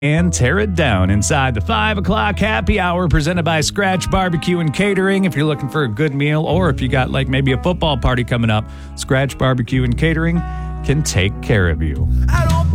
and tear it down inside the 5 o'clock happy hour presented by Scratch Barbecue and Catering. If you're looking for a good meal or if you got like maybe a football party coming up, Scratch Barbecue and Catering can take care of you.